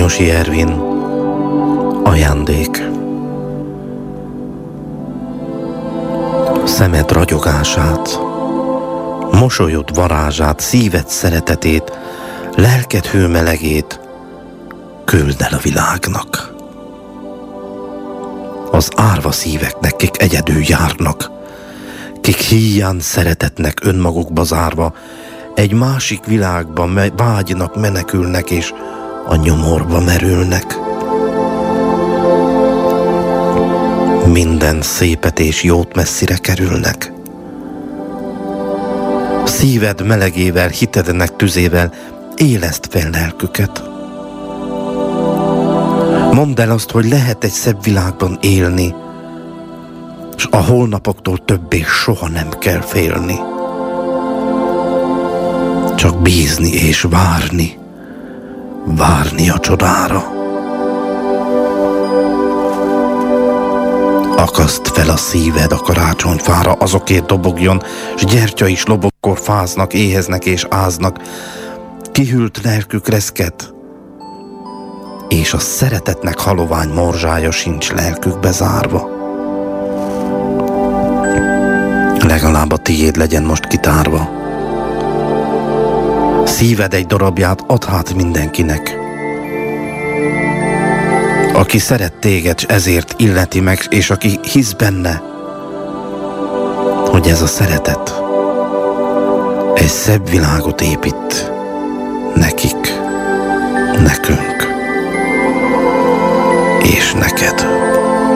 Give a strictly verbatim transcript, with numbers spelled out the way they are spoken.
Szányosi Ervin, ajándék. Szemed ragyogását, mosolyod varázsát, szíved szeretetét, lelked hőmelegét küld el a világnak. Az árva szíveknek, kik egyedül járnak, kik híján szeretetnek önmagukba zárva, egy másik világban vágynak, menekülnek, és a nyomorba merülnek. Minden szépet és jót messzire kerülnek. Szíved melegével, hitednek tüzével éleszt fel lelküket. Mondd el azt, hogy lehet egy szebb világban élni, s a holnapoktól többé soha nem kell félni. Csak bízni és várni, várni a csodára. Akaszt fel a szíved a karácsonyfára, azokért dobogjon, s gyertya is lobokkor fáznak, éheznek és áznak. Kihűlt lelkük reszket, és a szeretetnek halovány morzsája sincs lelkükbe zárva. Legalább a tiéd legyen most kitárva. Szíved egy darabját add hát mindenkinek, aki szeret téged, s ezért illeti meg, és aki hisz benne, hogy ez a szeretet egy szebb világot épít nekik, nekünk és neked.